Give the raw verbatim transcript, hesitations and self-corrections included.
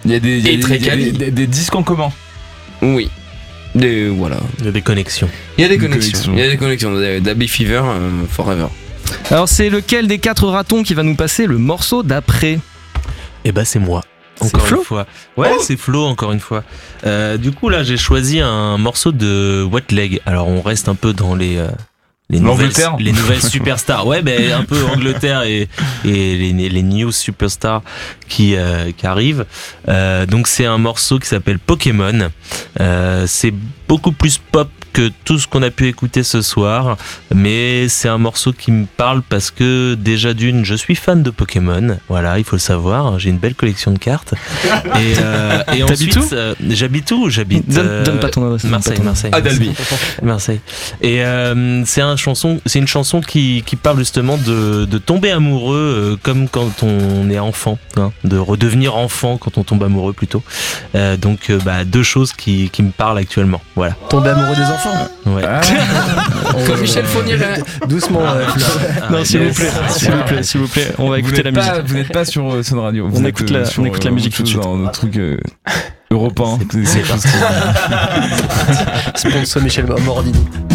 Il y a des, il y a Et des, très il y a des, des, des disques en commun. Oui. Des, voilà. Il y a des connexions. Il y a des Des connexions. connexions. Il y a des connexions. D'Abbey Fever, euh, Forever. Alors c'est lequel des quatre ratons qui va nous passer le morceau d'après? Et bah c'est moi. C'est Encore Flo une fois. Ouais, c'est Flo encore une fois. Euh, du coup là j'ai choisi un morceau de Wet Leg. Alors on reste un peu dans les euh, les nouvelles L'Angleterre. les nouvelles superstars. Ouais, ben un peu Angleterre et et les les new superstars qui euh, qui arrivent. Euh, donc c'est un morceau qui s'appelle Pokémon. Euh, c'est beaucoup plus pop que tout ce qu'on a pu écouter ce soir, mais c'est un morceau qui me parle parce que déjà d'une, je suis fan de Pokémon, voilà, il faut le savoir, j'ai une belle collection de cartes. Et, euh, et T'habites ensuite, où euh, j'habite où J'habite Donne, euh, donne pas ton adresse. donne Marseille, pas ton- Marseille. À Dalby. Marseille. Et euh, c'est un chanson, c'est une chanson qui, qui parle justement de, de tomber amoureux euh, comme quand on est enfant, hein, de redevenir enfant quand on tombe amoureux plutôt. Euh, donc euh, bah, deux choses qui, qui me parlent actuellement. Voilà. Tomber amoureux des enfants. Ouais. Ah, Comme Michel Fournier. Doucement. euh, Ah, Non, s'il yes. vous plaît, s'il vous plaît, s'il vous plaît, on va vous écouter n'êtes la pas, musique. vous n'êtes pas sur euh, Sun Radio. Vous On êtes, écoute euh, la- sur, on écoute la euh, musique autre tout de chose, suite. Un truc euh, européen. C'est- C'est- c'est c'est- parti. Sponsor Michel Mordini.